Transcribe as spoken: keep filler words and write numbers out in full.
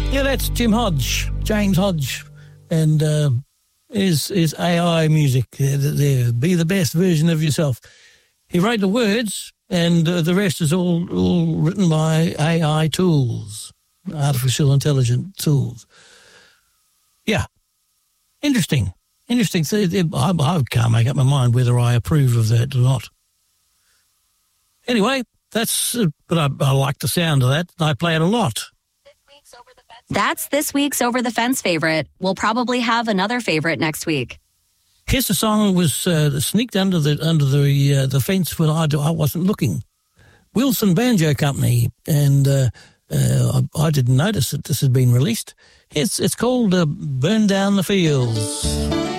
Yeah, that's Jim Hodge, James Hodge, and uh, his, his A I music. There, there, be the best version of yourself. He wrote the words, and uh, the rest is all, all written by A I tools, artificial intelligent tools. Yeah, interesting, interesting. So, I, I can't make up my mind whether I approve of that or not. Anyway, that's, uh, but I, I like the sound of that. I play it a lot. That's this week's Over the Fence favorite. We'll probably have another favorite next week. Here's the song that was uh, sneaked under the under the uh, the fence when I, I wasn't looking. Wilson Banjo Company, and uh, uh, I, I didn't notice that this had been released. It's it's called uh, "Burn Down the Fields."